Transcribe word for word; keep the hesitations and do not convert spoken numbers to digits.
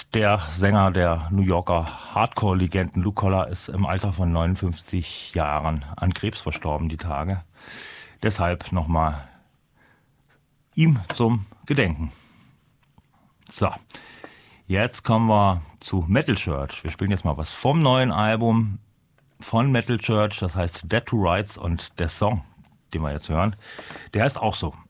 der Sänger der New Yorker Hardcore-Legenden Luke Collar ist im Alter von neunundfünfzig Jahren an Krebs verstorben, die Tage. Deshalb nochmal ihm zum Gedenken. So, jetzt kommen wir zu Metal Church. Wir spielen jetzt mal was vom neuen Album von Metal Church, das heißt Dead to Rights, und der Song, den wir jetzt hören, der heißt auch so.